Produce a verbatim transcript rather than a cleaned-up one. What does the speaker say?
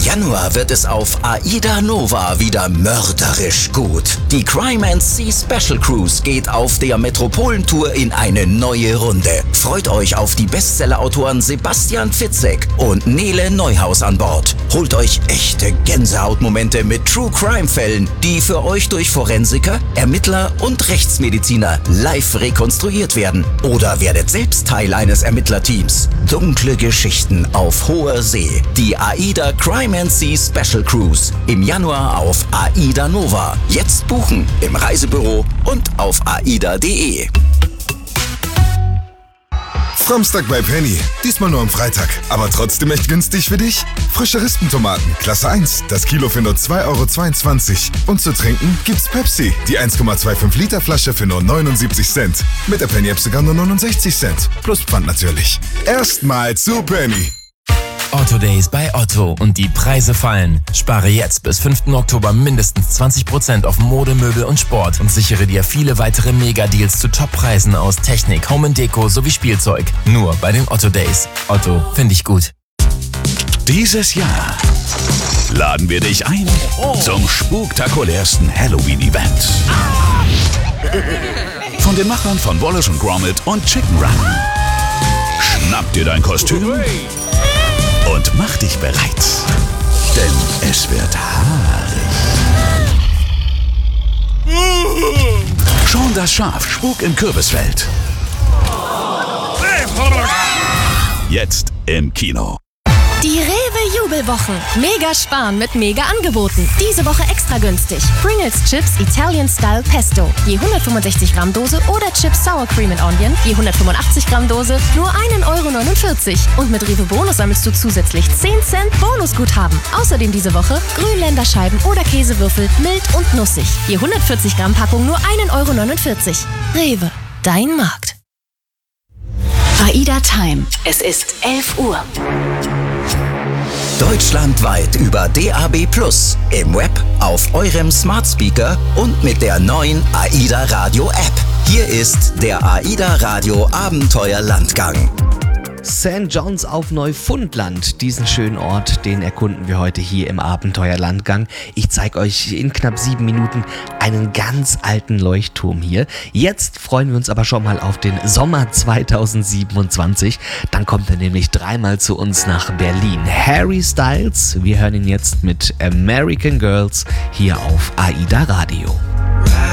Januar wird es auf AIDA Nova wieder mörderisch gut. Die Crime and Sea Special Cruise geht auf der Metropolentour in eine neue Runde. Freut euch auf die Bestsellerautoren Sebastian Fitzek und Nele Neuhaus an Bord. Holt euch echte Gänsehautmomente mit True Crime Fällen, die für euch durch Forensiker, Ermittler und Rechtsmediziner live rekonstruiert werden. Oder werdet selbst Teil eines Ermittlerteams. Dunkle Geschichten auf hoher See. Die AIDA Crime and Sea Special Cruise. Im Januar auf AIDA Nova. Jetzt buchen im Reisebüro und auf aida punkt de. Samstag bei Penny. Diesmal nur am Freitag. Aber trotzdem echt günstig für dich? Frische Rispentomaten, Klasse eins. Das Kilo für nur zwei Euro zweiundzwanzig. Und zu trinken gibt's Pepsi. Die eins Komma fünfundzwanzig Liter Flasche für nur neunundsiebzig Cent. Mit der Penny-App sogar nur neunundsechzig Cent. Plus Pfand natürlich. Erstmal zu Penny. Otto Days bei Otto und die Preise fallen. Spare jetzt bis fünften Oktober mindestens zwanzig Prozent auf Mode, Möbel und Sport und sichere dir viele weitere Mega-Deals zu Top-Preisen aus Technik, Home and Deko sowie Spielzeug. Nur bei den Otto Days. Otto, finde ich gut. Dieses Jahr laden wir dich ein zum spektakulärsten Halloween-Event. Von den Machern von Wallace und Gromit und Chicken Run. Schnapp dir dein Kostüm und mach dich bereit, denn es wird haarig. Schon das Schaf Spuk im Kürbisfeld. Jetzt im Kino. Die Rewe-Jubelwochen. Mega sparen mit mega Angeboten. Diese Woche extra günstig. Pringles Chips Italian Style Pesto. Je hundertfünfundsechzig Gramm Dose oder Chips Sour Cream and Onion. Je hundertfünfundachtzig Gramm Dose. Nur ein Euro neunundvierzig. Und mit Rewe Bonus sammelst du zusätzlich zehn Cent Bonusguthaben. Außerdem diese Woche Grünländerscheiben oder Käsewürfel mild und nussig. Je hundertvierzig Gramm Packung nur ein Euro neunundvierzig. Rewe, dein Markt. AIDA Time. Es ist elf Uhr. Deutschlandweit über D A B plus, im Web, auf eurem Smart Speaker und mit der neuen AIDA Radio App. Hier ist der AIDA Radio Abenteuer Landgang. Sankt John's auf Neufundland. Diesen schönen Ort, den erkunden wir heute hier im Abenteuerlandgang. Ich zeige euch in knapp sieben Minuten einen ganz alten Leuchtturm hier. Jetzt freuen wir uns aber schon mal auf den Sommer zweitausendsiebenundzwanzig. Dann kommt er nämlich dreimal zu uns nach Berlin. Harry Styles, wir hören ihn jetzt mit American Girls hier auf AIDA Radio.